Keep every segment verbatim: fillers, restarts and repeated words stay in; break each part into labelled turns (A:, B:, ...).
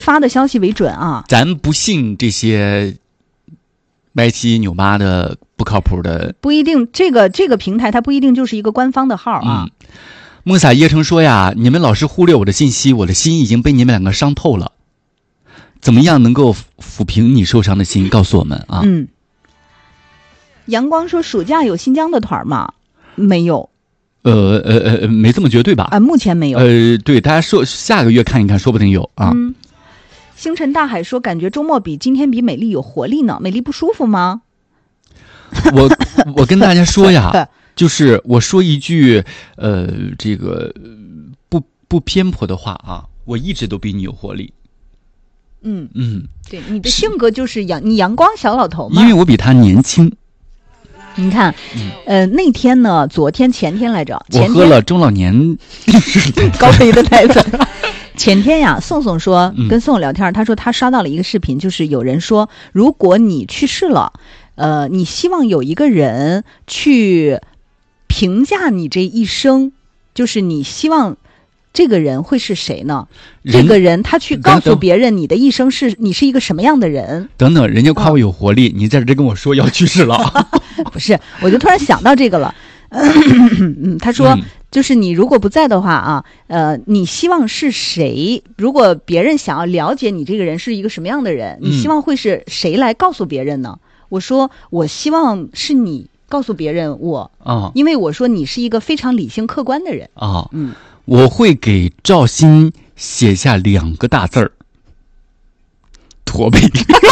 A: 发的消息为准啊。
B: 咱不信这些歪七扭八的不靠谱的，
A: 不一定这个这个平台它不一定就是一个官方的号啊。
B: 嗯，梦洒耶成说呀，你们老是忽略我的信息，我的心已经被你们两个伤透了。怎么样能够抚平你受伤的心？告诉我们啊。
A: 嗯。阳光说暑假有新疆的团吗？没有。
B: 呃呃呃，没这么绝对吧？
A: 啊，目前没有。
B: 呃，对，大家说下个月看一看，说不定有啊。
A: 嗯。星辰大海说，感觉周末比今天比美丽有活力呢。美丽不舒服吗？
B: 我我跟大家说呀，就是我说一句呃这个不不偏颇的话啊，我一直都比你有活力。
A: 嗯
B: 嗯，
A: 对，你的性格就是阳你阳光小老头嘛。
B: 因为我比他年轻。
A: 你看，嗯、呃，那天呢，昨天前天来着，前天
B: 我喝了中老年
A: 高配的奶粉。前天呀，宋宋说跟宋宋聊天，他说他刷到了一个视频，就是有人说，如果你去世了，呃，你希望有一个人去评价你这一生，就是你希望这个人会是谁呢？这个人他去告诉别人你的一生是你是一个什么样的人。
B: 等等，人家夸我有活力，哦、你在这跟我说要去世了。
A: 不是，我就突然想到这个了。嗯，他说、嗯、就是你如果不在的话啊，呃，你希望是谁？如果别人想要了解你这个人是一个什么样的人，你希望会是谁来告诉别人呢？嗯、我说我希望是你告诉别人我啊、哦，因为我说你是一个非常理性客观的人
B: 啊、哦。嗯，我会给赵鑫写下两个大字儿：驼背。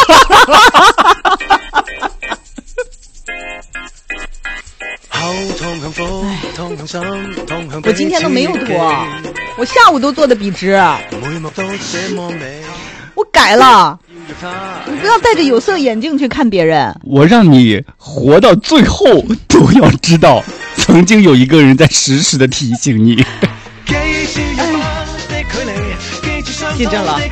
A: 我今天都没有脱，我下午都做的笔直，我改了。你不要戴着有色眼镜去看别人。
B: 我让你活到最后都要知道，曾经有一个人在时时的提醒你。
A: 记着了。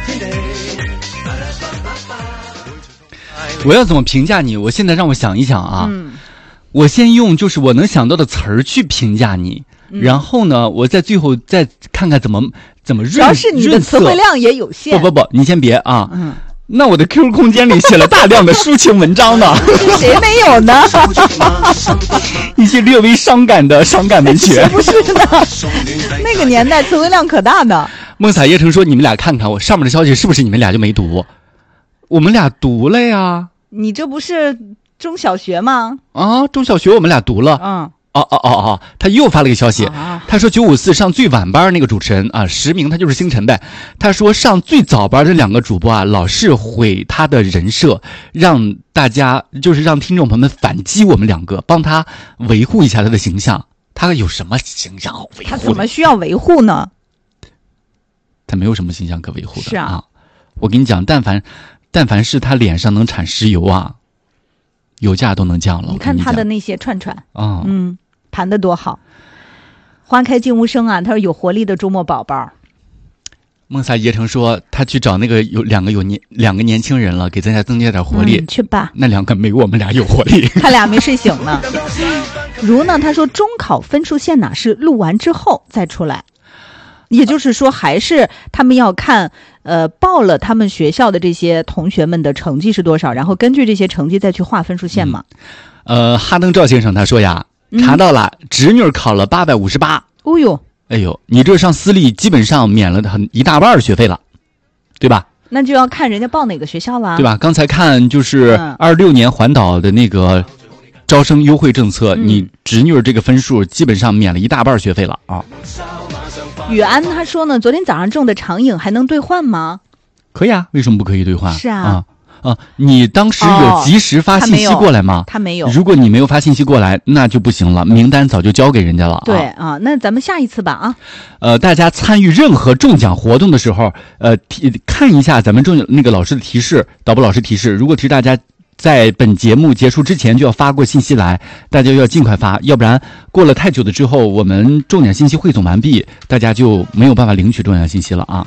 B: 我要怎么评价你？我现在让我想一想啊。
A: 嗯，
B: 我先用就是我能想到的词儿去评价你、嗯，然后呢，我在最后再看看怎么怎么润。主
A: 要是你的词汇量也有限。
B: 不不不，你先别啊。嗯。那我的 Q Q 空间里写了大量的抒情文章呢。
A: 谁没有呢？
B: 一些略微伤感的伤感文学。
A: 是不是呢？那个年代词汇量可大呢。
B: 梦洒耶成说：“你们俩看看我上面的消息是不是你们俩就没读？我们俩读了呀。
A: 你这不是中小学吗？
B: 啊，中小学我们俩读了。
A: 嗯。
B: 哦哦哦哦，他又发了一个消息，啊、他说九五四上最晚班那个主持人啊，实名他就是星辰呗。他说上最早班的两个主播啊，老是毁他的人设，让大家就是让听众朋友们反击我们两个，帮他维护一下他的形象。他有什么形象好维护？
A: 他怎么需要维护呢？
B: 他没有什么形象可维护的。
A: 是啊，
B: 啊我跟你讲，但凡但凡是他脸上能产石油啊。油价都能降了，
A: 你看他的那些串串
B: 啊、哦，
A: 嗯，盘的多好。花开静无声啊，他说有活力的周末宝宝。
B: 梦洒耶成说他去找那个有两个有年两个年轻人了，给咱家增加点活力、
A: 嗯。去吧，
B: 那两个没我们俩有活力，
A: 他俩没睡醒呢。如呢，他说中考分数线呢是录完之后再出来。也就是说，还是他们要看，呃，报了他们学校的这些同学们的成绩是多少，然后根据这些成绩再去划分数线嘛。
B: 嗯、呃，哈登赵先生他说呀，查到了，嗯、侄女考了八百五十八。
A: 哦呦，
B: 哎呦，你这上私立基本上免了很一大半的学费了，对吧？
A: 那就要看人家报哪个学校了，
B: 对吧？刚才看就是二六年环岛的那个招生优惠政策，嗯、你侄女这个分数基本上免了一大半学费了啊。
A: 雨安他说呢，昨天早上中的长影还能兑换吗？
B: 可以啊，为什么不可以兑换？
A: 是啊，
B: 啊啊！你当时有及时发信息过来吗？
A: 哦、他没有。
B: 如果你没有发信息过来，那就不行了，名单早就交给人家了、啊。
A: 对啊，那咱们下一次吧啊。
B: 呃，大家参与任何中奖活动的时候，呃，提看一下咱们中那个老师的提示，导播老师提示，如果提示大家。在本节目结束之前就要发过信息来，大家要尽快发，要不然过了太久的之后，我们中奖信息汇总完毕，大家就没有办法领取中奖信息了啊。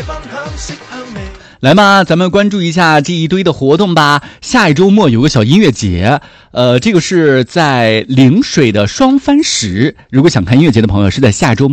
B: 来嘛，咱们关注一下这一堆的活动吧。下一周末有个小音乐节，呃，这个是在陵水的双帆石。如果想看音乐节的朋友，是在下周末